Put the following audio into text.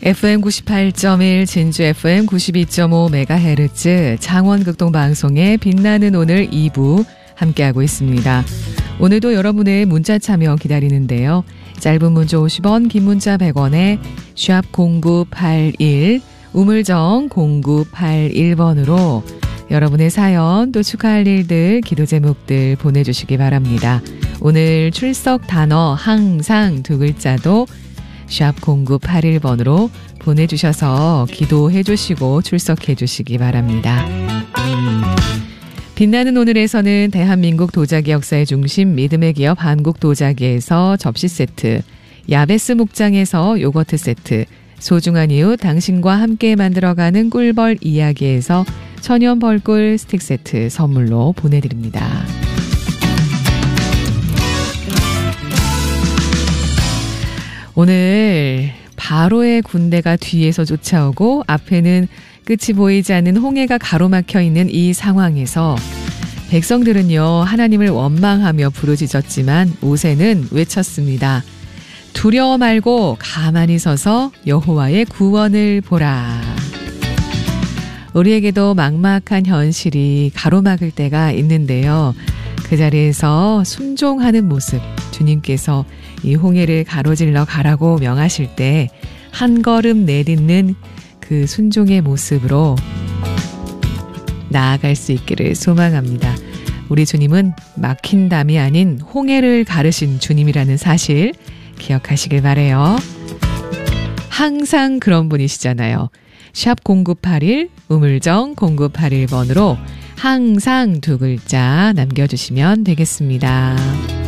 FM 98.1 진주 FM 92.5MHz 장원극동방송의 빛나는 오늘 2부 함께하고 있습니다. 오늘도 여러분의 문자 참여 기다리는데요. 짧은 문자 50원, 긴 문자 100원에 샵 0981 우물정 0981번으로 여러분의 사연 또 축하할 일들 기도 제목들 보내주시기 바랍니다. 오늘 출석 단어 항상 두 글자도 샵 0981번으로 보내주셔서 기도해 주시고 출석해 주시기 바랍니다. 빛나는 오늘에서는 대한민국 도자기 역사의 중심 믿음의 기업 한국도자기에서 접시 세트, 야베스 목장에서 요거트 세트, 소중한 이웃 당신과 함께 만들어가는 꿀벌 이야기에서 천연 벌꿀 스틱 세트 선물로 보내드립니다. 오늘 바로의 군대가 뒤에서 쫓아오고 앞에는 끝이 보이지 않는 홍해가 가로막혀 있는 이 상황에서 백성들은요, 하나님을 원망하며 부르짖었지만 모세는 외쳤습니다. 두려워 말고 가만히 서서 여호와의 구원을 보라. 우리에게도 막막한 현실이 가로막을 때가 있는데요. 그 자리에서 순종하는 모습, 주님께서 이 홍해를 가로질러 가라고 명하실 때 한 걸음 내딛는 그 순종의 모습으로 나아갈 수 있기를 소망합니다. 우리 주님은 막힌 담이 아닌 홍해를 가르신 주님이라는 사실 기억하시길 바라요. 항상 그런 분이시잖아요. 샵 0981 우물정 0981번으로 항상 두 글자 남겨주시면 되겠습니다.